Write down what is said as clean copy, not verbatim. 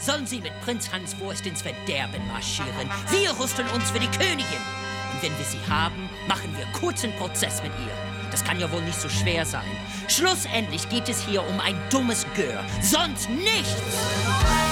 sollen sie mit Prinz Hanswurst ins Verderben marschieren. Wir rüsten uns für die Königin. Und wenn wir sie haben, machen wir kurzen Prozess mit ihr. Das kann ja wohl nicht so schwer sein. Schlussendlich geht es hier um ein dummes Gör, sonst nichts.